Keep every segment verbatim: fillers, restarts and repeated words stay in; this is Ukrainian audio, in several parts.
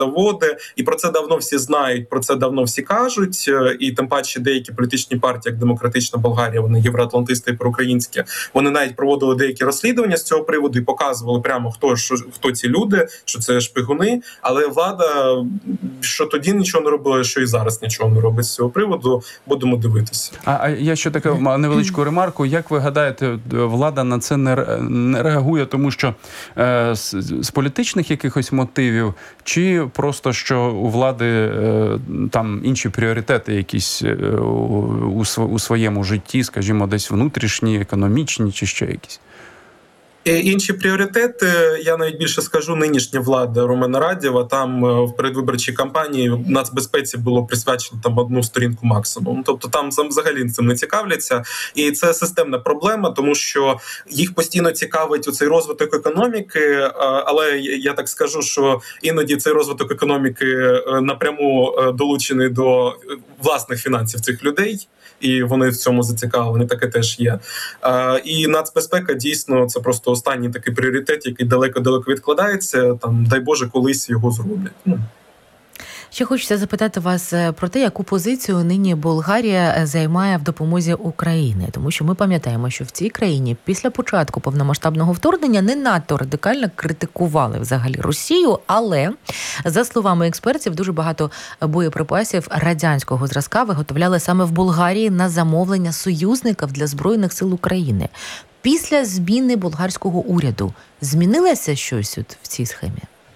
заводи, і про це давно всі знають, про це давно всі кажуть, і тим паче деякі політичні партії, як Демократична Болгарія, вони євроатлантисти і проукраїнські, вони навіть проводили деякі розслідування з цього приводу і показували прямо, хто, що, хто ці люди, що це шпигуни, але влада, що тоді нічого не робила, що і зараз нічого не робить з цього приводу, будемо дивитися. А, а я ще таку невеличку ремарку, як ви гадаєте, влада на це не, не реагує, тому що е, з, з політичних якихось мотивів, чи просто, що у влади е, там інші пріоритети якісь е, у, у своєму житті, скажімо, десь внутрішні, економічні, чи ще якісь? Інші пріоритети, я навіть більше скажу, нинішня влада Романа Радєва, там в передвиборчій кампанії нацбезпеці було присвячено там одну сторінку максимум. Тобто там взагалі цим не цікавляться. І це системна проблема, тому що їх постійно цікавить оцей розвиток економіки, але я так скажу, що іноді цей розвиток економіки напряму долучений до власних фінансів цих людей, і вони в цьому зацікавлені, таке теж є. І нацбезпека дійсно це просто останній такий пріоритет, який далеко-далеко відкладається. Там, дай Боже, колись його зроблять. Ну. Ще хочеться запитати вас про те, яку позицію нині Болгарія займає в допомозі Україні. Тому що ми пам'ятаємо, що в цій країні після початку повномасштабного вторгнення не надто радикально критикували взагалі Росію, але, за словами експертів, дуже багато боєприпасів радянського зразка виготовляли саме в Болгарії на замовлення союзників для Збройних сил України. Після зміни болгарського уряду змінилося щось от в цій схемі?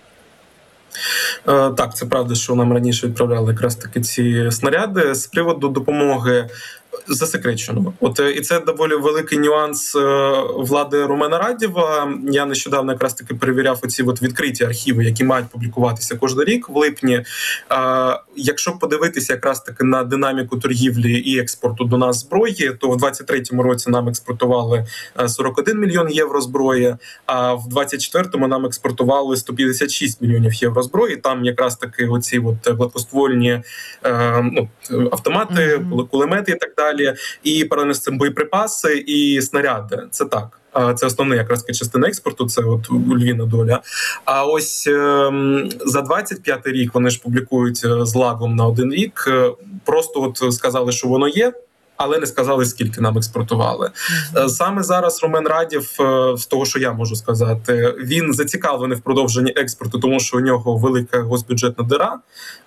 Так, це правда, що нам раніше відправляли якраз таки ці снаряди. З приводу допомоги засекречено. От і це доволі великий нюанс влади Романа Радєва. Я нещодавно якраз таки перевіряв оці от відкриті архіви, які мають публікуватися кожен рік в липні. Якщо подивитися якраз таки на динаміку торгівлі і експорту до нас зброї, то в двадцять третьому році нам експортували сорок один мільйон євро зброї, а в двадцять четвертому нам експортували сто п'ятдесят шість мільйонів євро зброї. Там якраз таки оці от гладкоствольні ну, автомати, mm-hmm. кулемети і так далі. І паралельно з цим боєприпаси і снаряди. Це так. Це основна якраз частина експорту, це от львіна доля. А ось ем, за двадцять п'ятий рік вони ж публікують з лагом на один рік. Просто от сказали, що воно є, але не сказали, скільки нам експортували. Mm-hmm. Саме зараз Роман Радєв, з того, що я можу сказати, він зацікавлений в продовженні експорту, тому що у нього велика госбюджетна дира,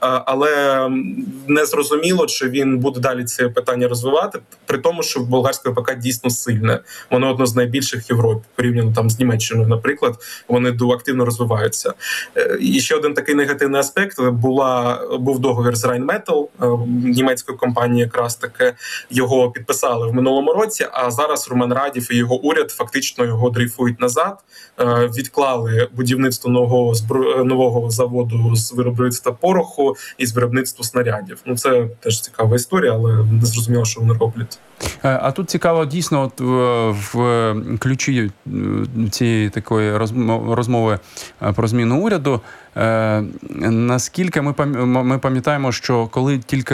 але не зрозуміло, чи він буде далі це питання розвивати, при тому, що болгарське ВПК дійсно сильне. Воно одно з найбільших в Європі, порівняно там з Німеччиною, наприклад, вони активно розвиваються. І ще один такий негативний аспект, була, був договір з Rheinmetall, німецької компанії якраз таки, його підписали в минулому році, а зараз Роман Радєв і його уряд фактично його дрейфують назад, відклали будівництво нового збро... нового заводу з виробництва пороху і з виробництва снарядів. Ну це теж цікава історія, але не зрозуміло, що вони роблять. А тут цікаво, дійсно, от в ключі цієї такої розмови про зміну уряду, наскільки ми ми пам'ятаємо, що коли тільки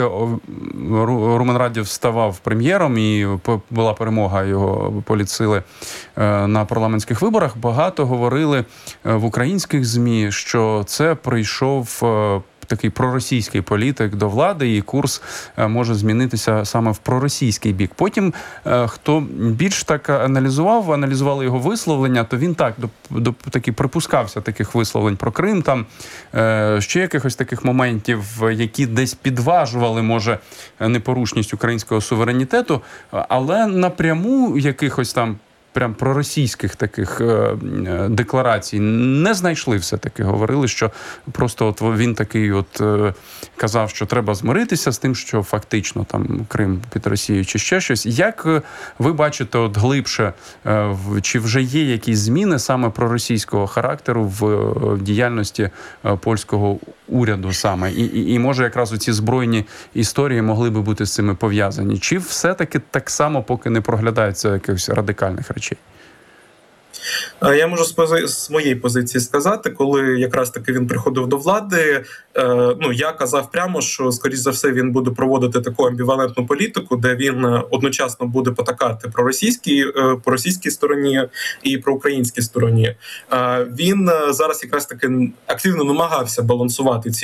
Роман Радєв ставав прем'єром і була перемога його політсили на парламентських виборах, багато говорили в українських ЗМІ, що це прийшов такий проросійський політик до влади, і курс може змінитися саме в проросійський бік. Потім, хто більш так аналізував, аналізували його висловлення, то він так, до, до, таки припускався таких висловлень про Крим, там ще якихось таких моментів, які десь підважували, може, непорушність українського суверенітету, але напряму якихось там прям проросійських таких е, декларацій не знайшли все-таки. Говорили, що просто от він такий от е, казав, що треба змиритися з тим, що фактично там Крим під Росією чи ще щось. Як ви бачите от глибше, е, в, чи вже є якісь зміни саме проросійського характеру в, в діяльності е, польського уряду саме? І, і, і може якраз оці збройні історії могли би бути з цими пов'язані? Чи все-таки так само поки не проглядається якихось радикальних речей? Я можу з пози- з моєї позиції сказати, коли якраз таки він приходив до влади, е, ну я казав прямо, що скоріш за все він буде проводити таку амбівалентну політику, де він одночасно буде потакати про російській, е, по російській стороні і про українській стороні. Е, він зараз якраз таки активно намагався балансувати ці